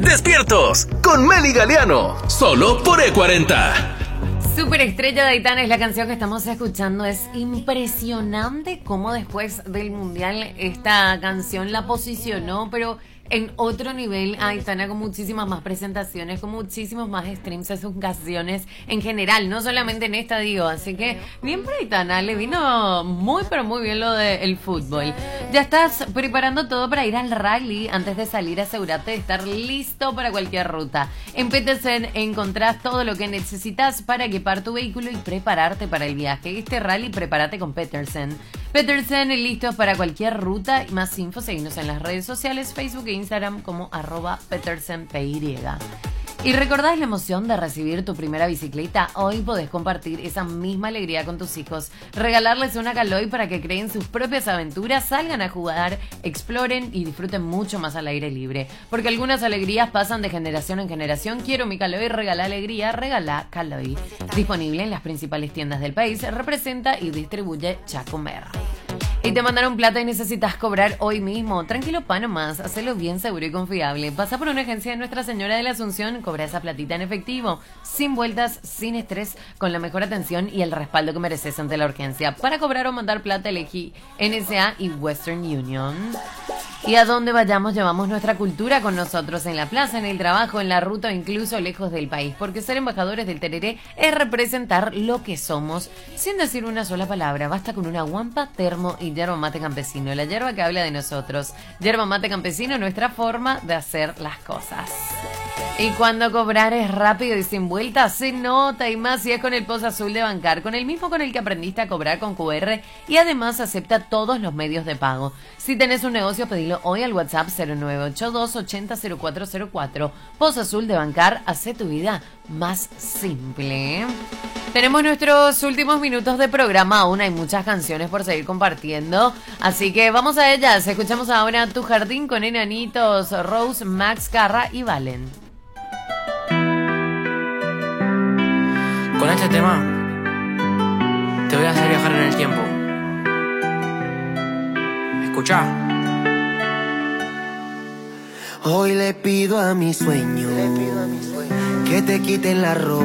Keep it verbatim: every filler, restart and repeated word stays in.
Despiertos con Meli Galeano, solo por E cuarenta. Superestrella de Aitana es la canción que estamos escuchando. Es impresionante cómo después del Mundial esta canción la posicionó, pero en otro nivel. Aitana con muchísimas más presentaciones, con muchísimos más streams de sus canciones en general, no solamente en esta, digo. Así que bien por Aitana, le vino muy pero muy bien lo del fútbol. Ya estás preparando todo para ir al rally. Antes de salir, asegúrate de estar listo para cualquier ruta. En Petersen encontrás todo lo que necesitas para equipar tu vehículo y prepararte para el viaje. Este rally, prepárate con Petersen. Petersen, listos para cualquier ruta. Y más info, seguinos en las redes sociales, Facebook e Instagram como arroba PetersenPY. ¿Y recordás la emoción de recibir tu primera bicicleta? Hoy podés compartir esa misma alegría con tus hijos. Regalarles una Caloi para que creen sus propias aventuras, salgan a jugar, exploren y disfruten mucho más al aire libre. Porque algunas alegrías pasan de generación en generación. Quiero mi Caloi, regala alegría, regala Caloi. Disponible en las principales tiendas del país, representa y distribuye Chacomer. Y te mandaron plata y necesitas cobrar hoy mismo. Tranquilo, pa nomás, hacelo bien seguro y confiable. Pasa por una agencia de Nuestra Señora de la Asunción, cobra esa platita en efectivo, sin vueltas, sin estrés, con la mejor atención y el respaldo que mereces ante la urgencia. Para cobrar o mandar plata, elegí N S A y Western Union. Y a donde vayamos llevamos nuestra cultura con nosotros, en la plaza, en el trabajo, en la ruta o incluso lejos del país, porque ser embajadores del tereré es representar lo que somos sin decir una sola palabra. Basta con una guampa, termo y yerba mate campesino, la yerba que habla de nosotros. Yerba mate campesino, nuestra forma de hacer las cosas. Y cuando cobrar es rápido y sin vuelta, se nota, y más si es con el Pozo Azul de Bancar, con el mismo con el que aprendiste a cobrar con Q R, y además acepta todos los medios de pago. Si tenés un negocio, pedilo hoy al WhatsApp cero nueve ocho dos ochenta cero cuatro cero cuatro. Pozo Azul de Bancar, hace tu vida más simple. Tenemos nuestros últimos minutos de programa, aún hay muchas canciones por seguir compartiendo, así que vamos a ellas. Escuchamos ahora Tu Jardín con Enanitos, Rose, Max Carra y Valen. Con este tema te voy a hacer viajar en el tiempo. Escucha. Hoy le pido a mi sueño que te quiten la ropa